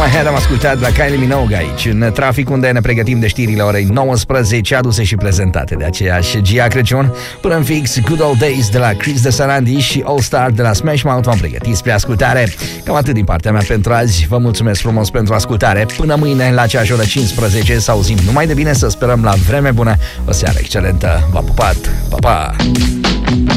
My Head am ascultat la Kylie Minogue aici, în trafic, unde ne pregătim de știrile orei 19, aduse și prezentate de aceeași Gia Crăciun. Până în fix, Good Old Days de la Chris de Sarandi și All Star de la Smash Mouth v-am pregătit spre ascultare. Cam atât din partea mea pentru azi. Vă mulțumesc frumos pentru ascultare. Până mâine la aceeași oră 15 să auzim numai de bine, să sperăm la vreme bună. O seară excelentă. V-am pupat. Pa, pa!